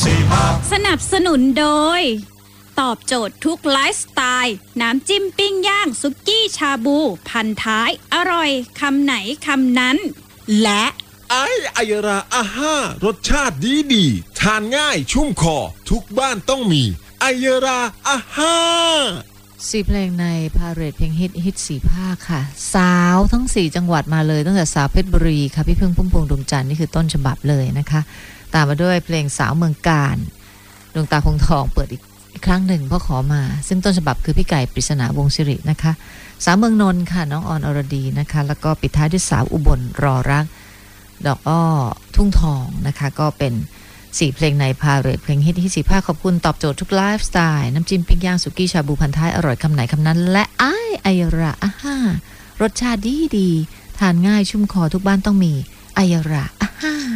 สนับสนุนโดยตอบโจทย์ทุกไลฟ์สไตล์น้ำจิ้มปิ้งย่างสุกี้ชาบูพันท้ายอร่อยคำไหนคำนั้นและไอยราอาห้ารสชาติดีทานง่ายชุ่มคอทุกบ้านต้องมีไอยราอาห้า 4เพลงในพาเรดเพลงฮิต4ภาคค่ะสาวทั้ง4จังหวัดมาเลยตั้งแต่สาวเพชรบุรีค่ะพี่พึ่งพุ่มพวงดวงจันทร์นี่คือต้นฉบับเลยนะคะตามมาด้วยเพลงสาวเมืองกาญดวงตาคงทองเปิดอีกครั้งหนึ่งเพราะขอมาซึ่งต้นฉบับคือพี่ไก่ปริศนาวงศ์สิรินะคะสาวเมืองนนท์ค่ะน้องออนอรดีนะคะแล้วก็ปิดท้ายด้วยสาวอุบลรอรักดอกอ้อทุ่งทองนะคะก็เป็น4เพลงในพาเรดเพลงฮิตที่4ภาคขอบคุณตอบโจทย์ทุกไลฟ์สไตล์น้ำจิ้มปิ้งย่างสุกี้ชาบูพันท้ายอร่อยคำไหนคำนั้นและไอระอาห้ารสชาติดีทานง่ายชุ่มคอทุกบ้านต้องมีไอระอาห้า